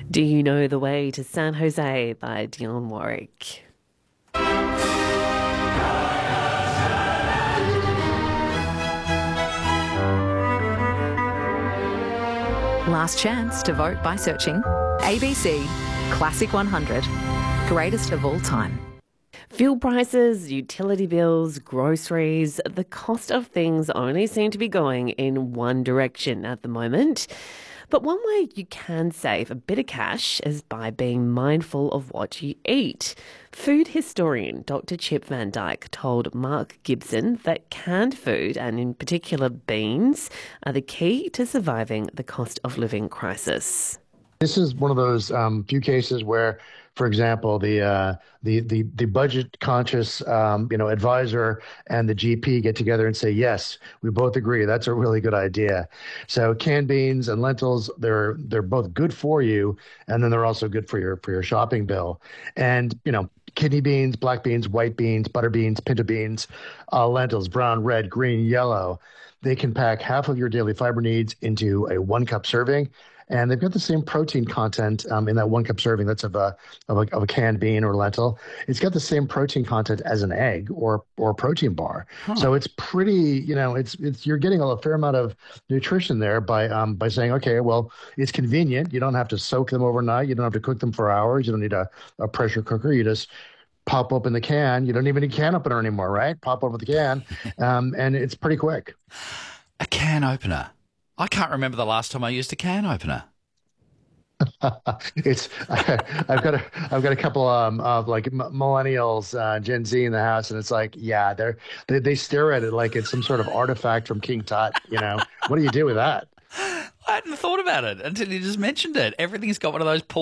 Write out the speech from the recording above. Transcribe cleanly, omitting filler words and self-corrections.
Do you know the way to San Jose by Dionne Warwick? Last chance to vote by searching ABC Classic 100, greatest of all time. Fuel prices, utility bills, groceries, the cost of things only seem to be going in one direction at the moment. But one way you can save a bit of cash is by being mindful of what you eat. Food historian Dr. Chip Van Dyke told Mark Gibson that canned food, and in particular beans, are the key to surviving the cost of living crisis. This is one of those few cases where, for example, the budget conscious advisor and the GP get together and say, yes, we both agree that's a really good idea. So canned beans and lentils, they're both good for you, and then they're also good for your shopping bill. And kidney beans, black beans, white beans, butter beans, pinto beans, lentils, brown, red, green, yellow. They can pack half of your daily fiber needs into a 1 cup serving. And they've got the same protein content in that 1 cup serving that's of a canned bean or lentil. It's got the same protein content as an egg or a protein bar. So it's pretty, it's you're getting a fair amount of nutrition there by saying, okay, well, it's convenient. You don't have to soak them overnight. You don't have to cook them for hours. You don't need a pressure cooker. You just pop open the can. You don't even need a can opener anymore, right? Pop open the can, and it's pretty quick. A can opener. I can't remember the last time I used a can opener. I've got a couple of like millennials, Gen Z in the house, and it's like, yeah, they stare at it like it's some sort of artifact from King Tut. What do you do with that? I hadn't thought about it until you just mentioned it. Everything's got one of those